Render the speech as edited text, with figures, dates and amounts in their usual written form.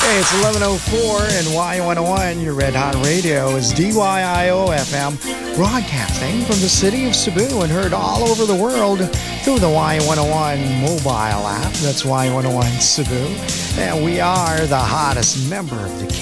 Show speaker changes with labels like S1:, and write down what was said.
S1: Hey, it's 11:04 and Y101, your Red Hot Radio, is DYIO FM, broadcasting from the city of Cebu and heard all over the world through the Y101 mobile app. That's Y101 Cebu. And we are the hottest member of the